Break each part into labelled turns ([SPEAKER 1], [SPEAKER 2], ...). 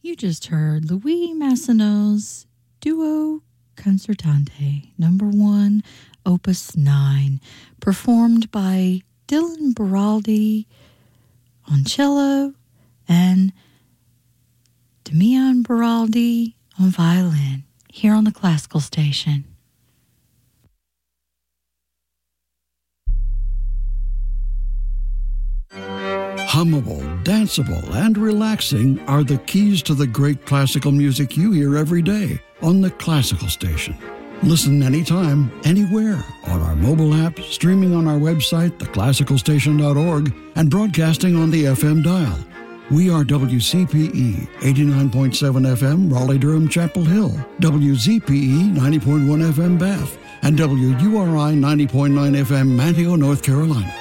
[SPEAKER 1] You just heard Louis Massenot's Duo Concertante, number 1, Opus 9, performed by Dylan Baraldi on cello and Damian Baraldi on violin, here on the Classical Station.
[SPEAKER 2] Hummable, danceable, and relaxing are the keys to the great classical music you hear every day on the Classical Station. Listen anytime, anywhere, on our mobile app, streaming on our website, theclassicalstation.org, and broadcasting on the FM dial. We are WCPE 89.7 FM, Raleigh-Durham, Chapel Hill, WZPE 90.1 FM, Bath, and WURI 90.9 FM, Manteo, North Carolina.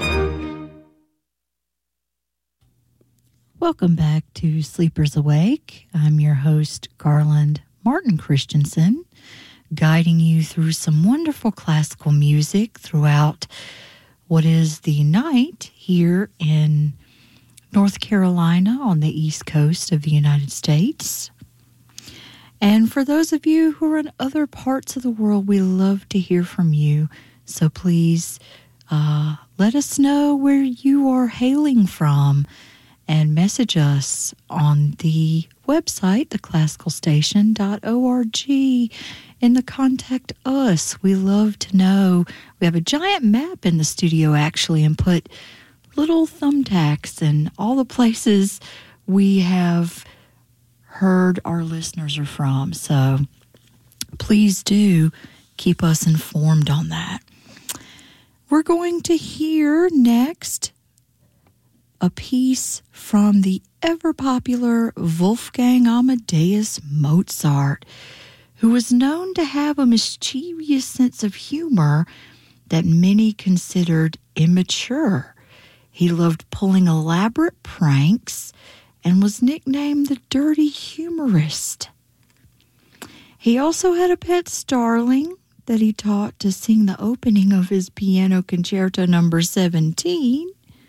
[SPEAKER 1] Welcome back to Sleepers Awake. I'm your host, Garland Martin Christensen, guiding you through some wonderful classical music throughout what is the night here in North Carolina on the East Coast of the United States. And for those of you who are in other parts of the world, we love to hear from you. So please let us know where you are hailing from, and message us on the website, theclassicalstation.org, in the Contact Us. We love to know. We have a giant map in the studio, actually, and put little thumbtacks in all the places we have heard our listeners are from. So please do keep us informed on that. We're going to hear next a piece from the ever-popular Wolfgang Amadeus Mozart, who was known to have a mischievous sense of humor that many considered immature. He loved pulling elaborate pranks and was nicknamed the Dirty Humorist. He also had a pet starling that he taught to sing the opening of his Piano Concerto No. 17,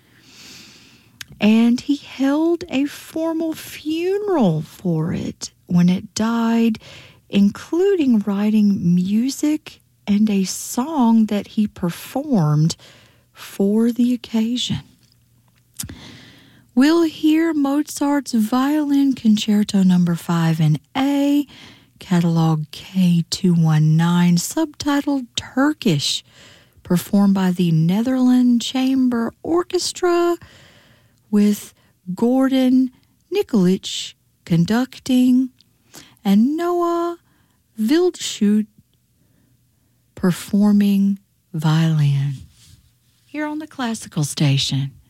[SPEAKER 1] and he held a formal funeral for it when it died, including writing music and a song that he performed for the occasion. We'll hear Mozart's Violin Concerto No. 5 in A, catalog K219, subtitled Turkish, performed by the Netherlands Chamber Orchestra, with Gordon Nikolic conducting and Noah Wildschut performing violin, here on the Classical Station.